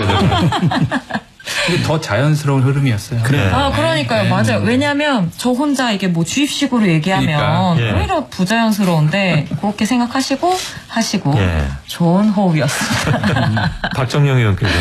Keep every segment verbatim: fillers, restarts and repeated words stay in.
근데 더 자연스러운 흐름이었어요. 그래. 아, 그러니까요. 네. 맞아요. 왜냐하면 저 혼자 이게 뭐 주입식으로 얘기하면 그러니까, 예. 오히려 부자연스러운데 그렇게 생각하시고 하시고 예. 좋은 호흡이었습니다. 박정영 의원께서는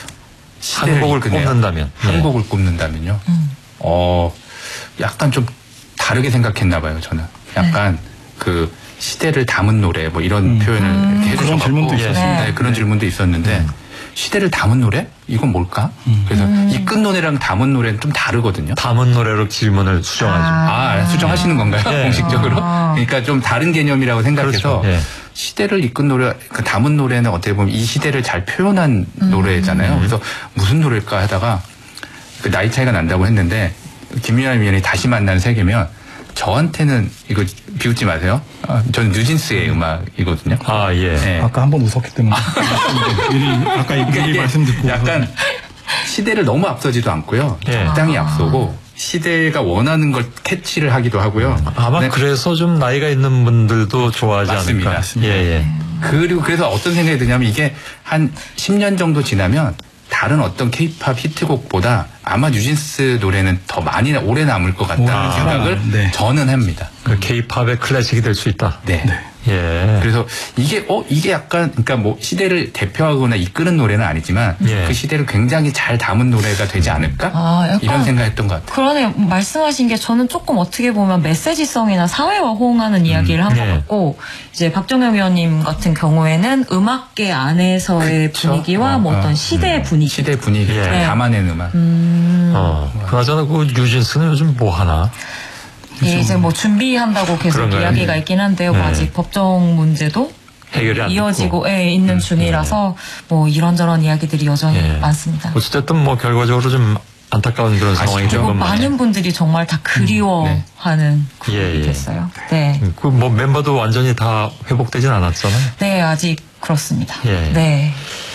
한 곡을 이끄네요. 꼽는다면. 한 예. 곡을 꼽는다면요. 음. 어, 약간 좀 다르게 생각했나 봐요, 저는. 약간 그 시대를 담은 노래 뭐 이런 음. 표현을 음. 이렇게 그런 해주셔서 질문도 있었습니다. 네, 그런 네. 질문도 있었는데 음. 시대를 담은 노래? 이건 뭘까? 음. 그래서 음. 이끈 노래랑 담은 노래는 좀 다르거든요. 담은 노래로 질문을 수정하죠. 아, 수정하시는 건가요? 예. 공식적으로? 아. 그러니까 좀 다른 개념이라고 생각해서 그렇죠. 예. 시대를 이끈 노래, 그 담은 노래는 어떻게 보면 이 시대를 잘 표현한 음. 노래잖아요. 그래서 무슨 노래일까 하다가 그 나이 차이가 난다고 했는데 김미아 위원이 다시 만나는 세계면 저한테는 이거 비웃지 마세요. 아, 저는 뉴진스의 음악이거든요. 아, 예. 네. 아까 한 번 웃었기 때문에 미리 아까 이 그러니까 미리 이게 말씀 듣고 약간 시대를 너무 앞서지도 않고요. 예. 적당히 아. 앞서고 시대가 원하는 걸 캐치를 하기도 하고요. 아마 네. 그래서 좀 나이가 있는 분들도 좋아하지 맞습니다. 않을까. 맞습니다. 예, 예. 그리고 그래서 어떤 생각이 드냐면 이게 한 십 년 정도 지나면 다른 어떤 케이팝 히트곡보다 아마 뉴진스 노래는 더 많이 오래 남을 것 같다는 아, 생각을 네. 저는 합니다. 그 케이팝의 클래식이 될 수 있다. 네. 네. 예. 그래서 이게 어 이게 약간 그러니까 뭐 시대를 대표하거나 이끄는 노래는 아니지만 예. 그 시대를 굉장히 잘 담은 노래가 되지 않을까 아, 약간 이런 생각했던 것 같아요. 그러네요. 말씀하신 게 저는 조금 어떻게 보면 메시지성이나 사회와 호응하는 이야기를 한 것 네. 같고 이제 박정현 위원님 같은 경우에는 음악계 안에서의 그쵸. 분위기와 어, 뭐 어떤 어. 시대의 분위기. 시대 분위기 예. 잘 담아낸 음악. 음, 어. 그나저나 그 뉴진스는 요즘 뭐 하나? 예, 이제 뭐 준비한다고 계속 그런가요? 이야기가 있긴 한데요. 뭐 네. 아직 법정 문제도 해결이 안 이어지고 됐고. 예, 있는 중이라서 뭐 이런저런 이야기들이 여전히 예. 많습니다. 어쨌든 뭐 결과적으로 좀 안타까운 그런 상황이 된 그리고 건 맞아요. 많은 분들이 정말 다 그리워하는 그룹이 예, 예. 됐어요. 네. 그 뭐 멤버도 완전히 다 회복되진 않았잖아요. 네, 아직 그렇습니다. 예. 네.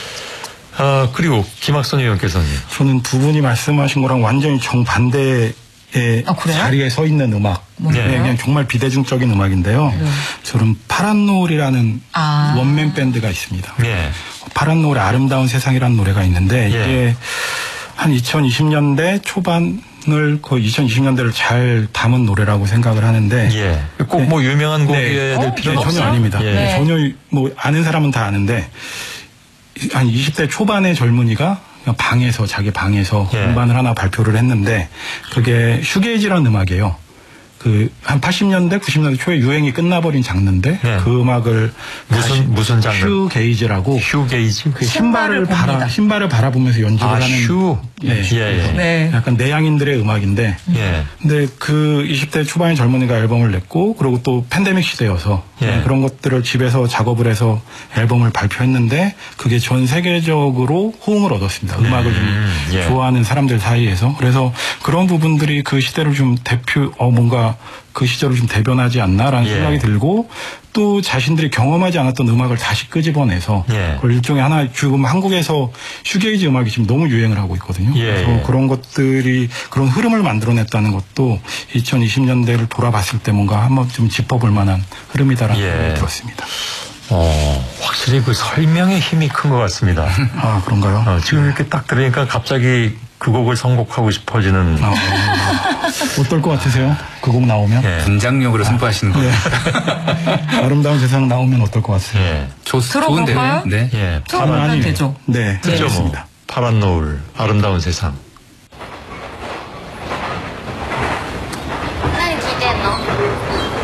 아, 그리고 김학선 의원께서는 저는 두 분이 말씀하신 거랑 완전히 정반대의 아, 그래요? 자리에 서 있는 음악. 뭔가요? 네, 그냥 정말 비대중적인 음악인데요. 네. 저는 파란 노을이라는 아. 원맨 밴드가 있습니다. 예. 파란 노을의 아름다운 세상이라는 노래가 있는데 예. 이게 한 이천이십 년대 초반을 거의 이천이십 년대를 잘 담은 노래라고 생각을 하는데 예. 꼭 뭐 유명한 곡이어야 될 어? 필요는 네, 전혀 없어요. 아닙니다. 예. 네. 전혀 뭐 아는 사람은 다 아는데 한 이십 대 초반의 젊은이가 그냥 방에서 자기 방에서 예. 음반을 하나 발표를 했는데 그게 슈게이지라는 음악이에요. 그 한 팔십 년대 구십 년대 초에 유행이 끝나버린 장르인데 예. 그 음악을 무슨- 다시 무슨 장르? 슈게이지라고 휴 게이지? 그 신발을 신발을 바라 봅니다. 신발을 바라보면서 연주를 아, 하는 휴. 예. 예, 예. 네. 약간 내향인들의 음악인데 예. 근데 그 이십 대 초반의 젊은이가 앨범을 냈고 그리고 또 팬데믹 시대여서 예. 그런 것들을 집에서 작업을 해서 앨범을 발표했는데 그게 전 세계적으로 호응을 얻었습니다. 음악을 좀 음, 예. 좋아하는 사람들 사이에서 그래서 그런 부분들이 그 시대를 좀 대표 어 뭔가 그 시절을 좀 대변하지 않나라는 예. 생각이 들고 또 자신들이 경험하지 않았던 음악을 다시 끄집어내서 예. 그걸 일종의 하나 지금 한국에서 슈게이지 음악이 지금 너무 유행을 하고 있거든요. 예, 그래서 예. 그런 것들이 그런 흐름을 만들어냈다는 것도 이천이십 년대를 돌아봤을 때 뭔가 한번 좀 짚어볼 만한 흐름이다라는 예. 생각이 들었습니다. 어, 확실히 그 설명의 힘이 큰 것 같습니다. 아 그런가요? 어, 지금 이렇게 딱 들으니까 갑자기 그 곡을 선곡하고 싶어지는. 아, 어떨 것 같으세요? 그 곡 나오면? 예. 분장력으로 승부하시는 거예요. 아름다운 세상 나오면 어떨 것 같으세요? 예. 좋, 들어볼까요? 좋은데요? 네. 예. 들어보면 되죠. 네, 그죠, 뭐. 좋습니다. 파란 노을, 아름다운 세상.